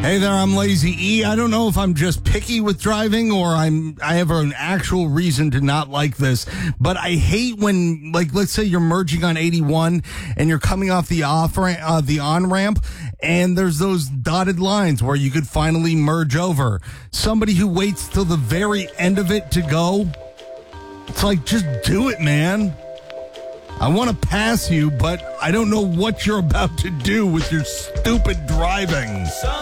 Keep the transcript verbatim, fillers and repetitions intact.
Hey there, I'm Lazy E. I don't know if I'm just picky with driving or I'm I have an actual reason to not like this, but I hate when, like, let's say you're merging on eighty-one and you're coming off the off ramp, uh, the on ramp, and there's those dotted lines where you could finally merge over. Somebody who waits till the very end of it to go, it's like, just do it, man. I want to pass you, but I don't know what you're about to do with your stupid driving.